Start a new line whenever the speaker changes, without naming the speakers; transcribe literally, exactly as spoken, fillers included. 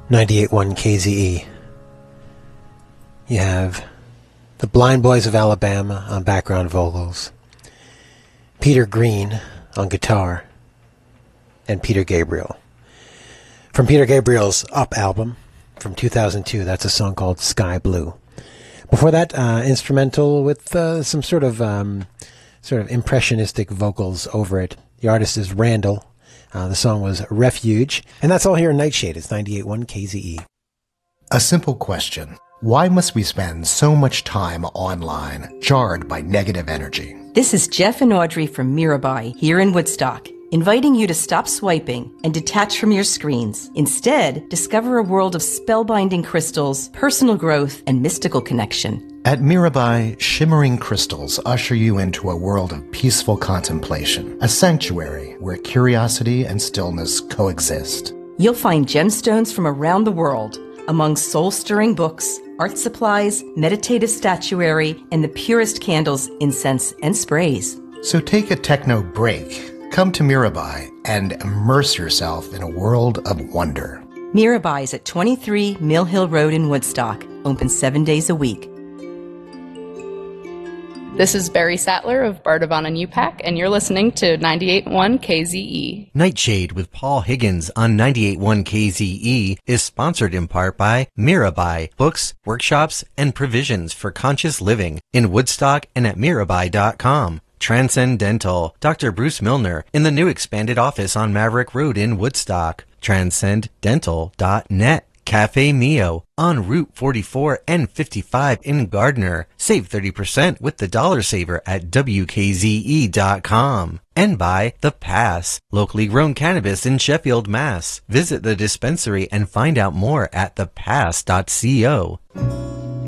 ninety-eight point one K Z E. You have the Blind Boys of Alabama on background vocals, Peter Green on guitar, and Peter Gabriel. From Peter Gabriel's Up album from two thousand two, that's a song called Sky Blue. Before that, uh, instrumental with uh, some sort of um, sort of impressionistic vocals over it. The artist is Randall. Uh, the song was Refuge. And that's all here in Nightshade. It's ninety-eight point one K Z E.
A simple question. Why must we spend so much time online, jarred by negative energy?
This is Jeff and Audrey from Mirabai, here in Woodstock, inviting you to stop swiping and detach from your screens. Instead, discover a world of spellbinding crystals, personal growth, and mystical connection.
At Mirabai, shimmering crystals usher you into a world of peaceful contemplation, a sanctuary where curiosity and stillness coexist.
You'll find gemstones from around the world, among soul-stirring books, art supplies, meditative statuary, and the purest candles, incense, and sprays.
So take a techno break. Come to Mirabai and immerse yourself in a world of wonder.
Mirabai is at twenty-three Mill Hill Road in Woodstock, open seven days a week.
This is Barry Sattler of Bardavon and U PAC, and you're listening to ninety-eight point one K Z E.
Nightshade with Paul Higgins on ninety-eight point one K Z E is sponsored in part by Mirabai, books, workshops, and provisions for conscious living in Woodstock and at Mirabai dot com. Transcendental, Doctor Bruce Milner in the new expanded office on Maverick Road in Woodstock. Transcendental dot net. Cafe Mio on Route forty-four and fifty-five in Gardner. Save thirty percent with the Dollar Saver at W K Z E dot com. And by The Pass, locally grown cannabis in Sheffield, Mass. Visit the dispensary and find out more at the pass dot co.